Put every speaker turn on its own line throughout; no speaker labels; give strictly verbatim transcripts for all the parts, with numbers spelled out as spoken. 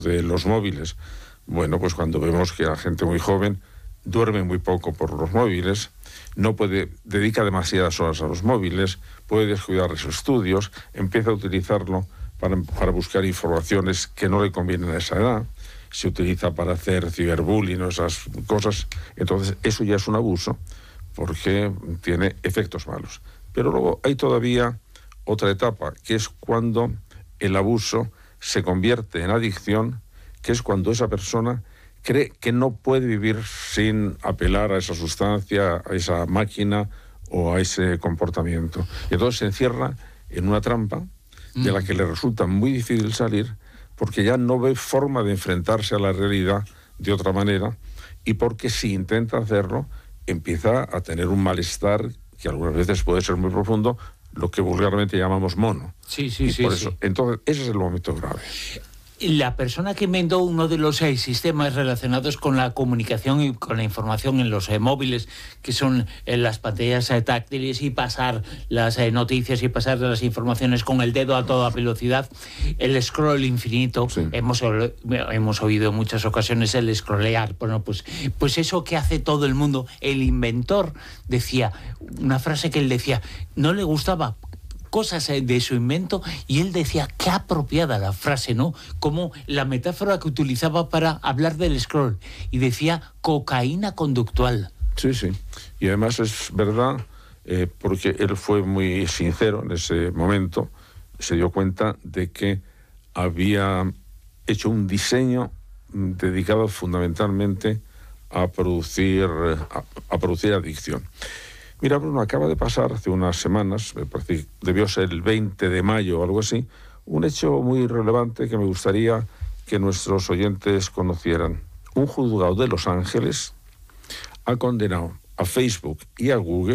de los móviles. Bueno, pues cuando vemos que la gente muy joven duerme muy poco por los móviles, no puede, dedica demasiadas horas a los móviles, puede descuidar los estudios, empieza a utilizarlo para, para buscar informaciones que no le convienen a esa edad, se utiliza para hacer ciberbullying o esas cosas, entonces eso ya es un abuso porque tiene efectos malos. Pero luego hay todavía otra etapa, que es cuando el abuso se convierte en adicción, que es cuando esa persona cree que no puede vivir sin apelar a esa sustancia, a esa máquina o a ese comportamiento. Y entonces se encierra en una trampa de la que le resulta muy difícil salir porque ya no ve forma de enfrentarse a la realidad de otra manera y porque si intenta hacerlo empieza a tener un malestar que algunas veces puede ser muy profundo, lo que vulgarmente llamamos mono.
Sí, sí,
y
sí,
por
sí.
eso, entonces, ese es el momento grave.
La persona que inventó uno de los eh, sistemas relacionados con la comunicación y con la información en los eh, móviles, que son eh, las pantallas eh, táctiles y pasar las eh, noticias y pasar las informaciones con el dedo a toda velocidad, el scroll infinito, sí. hemos, hemos oído en muchas ocasiones el scrollear, bueno, pues, pues eso que hace todo el mundo. El inventor decía, una frase que él decía, no le gustaba cosas de su invento, y él decía, qué apropiada la frase, ¿no? Como la metáfora que utilizaba para hablar del scroll, y decía cocaína conductual.
Sí, sí, y además es verdad, eh, porque él fue muy sincero en ese momento, se dio cuenta de que había hecho un diseño dedicado fundamentalmente a producir, a, a producir adicción. Mira, Bruno, acaba de pasar hace unas semanas, me parece, debió ser el veinte de mayo o algo así, un hecho muy relevante que me gustaría que nuestros oyentes conocieran. Un juzgado de Los Ángeles ha condenado a Facebook y a Google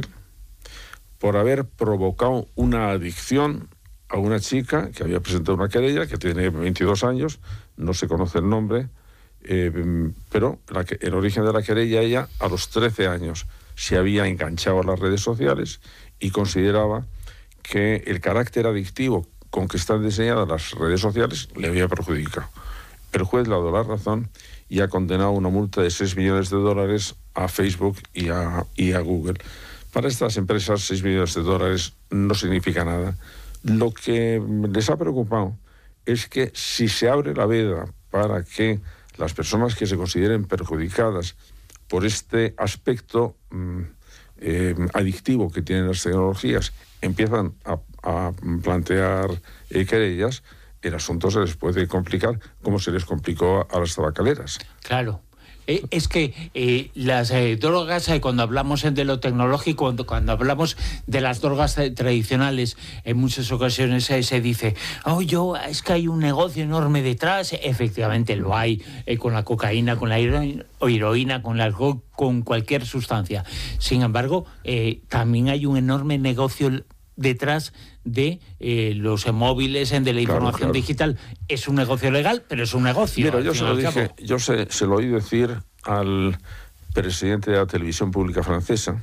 por haber provocado una adicción a una chica que había presentado una querella, que tiene veintidós años, no se conoce el nombre, eh, pero la que, el origen de la querella, ella a los trece años se había enganchado a las redes sociales y consideraba que el carácter adictivo con que están diseñadas las redes sociales le había perjudicado. El juez le ha dado la razón y ha condenado una multa de seis millones de dólares a Facebook y a, y a Google. Para estas empresas, seis millones de dólares no significa nada. Lo que les ha preocupado es que si se abre la veda para que las personas que se consideren perjudicadas por este aspecto mm, eh, adictivo que tienen las tecnologías, empiezan a, a plantear eh, querellas, el asunto se les puede complicar como se les complicó a las tabacaleras.
Claro. Eh, es que eh, las eh, drogas, eh, cuando hablamos de lo tecnológico, cuando, cuando hablamos de las drogas eh, tradicionales, en muchas ocasiones eh, se dice, oh, yo, es que hay un negocio enorme detrás. Efectivamente lo hay, eh, con la cocaína, con la heroína, heroína con el alcohol, con cualquier sustancia. Sin embargo, eh, también hay un enorme negocio detrás de eh, los móviles, de la información claro, claro. digital. Es un negocio legal, pero es un negocio.
Mira, yo se lo dije, yo se, se lo oí decir al presidente de la televisión pública francesa,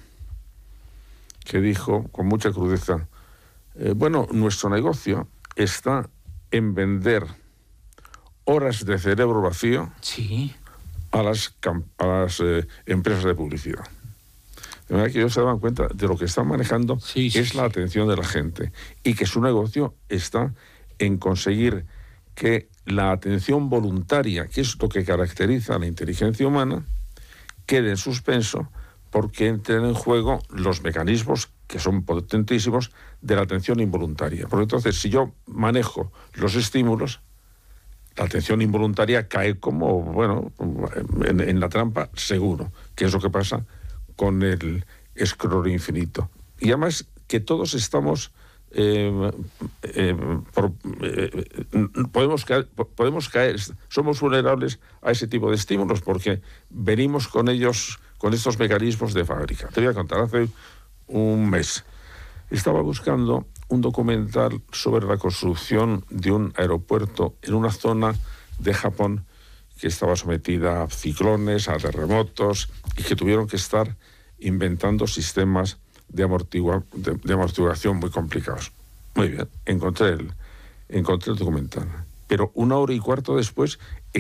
que dijo con mucha crudeza, eh, bueno, nuestro negocio está en vender horas de cerebro vacío
sí.
a las, a las eh, empresas de publicidad. De manera que ellos se daban cuenta de lo que están manejando,
sí, sí,
es
sí.
la atención de la gente, y que su negocio está en conseguir que la atención voluntaria, que es lo que caracteriza a la inteligencia humana, quede en suspenso porque entren en juego los mecanismos que son potentísimos de la atención involuntaria. Porque entonces, si yo manejo los estímulos, la atención involuntaria cae como, bueno, en, en la trampa seguro, que es lo que pasa con el scroll infinito. Y además que todos estamos eh, eh, por, eh, podemos caer, podemos caer, somos vulnerables a ese tipo de estímulos porque venimos con ellos, con estos mecanismos de fábrica. Te voy a contar, hace un mes estaba buscando un documental sobre la construcción de un aeropuerto en una zona de Japón que estaba sometida a ciclones, a terremotos, y que tuvieron que estar inventando sistemas de, amortigua, de, de amortiguación muy complicados. Muy bien, encontré el, encontré el documental. Pero una hora y cuarto después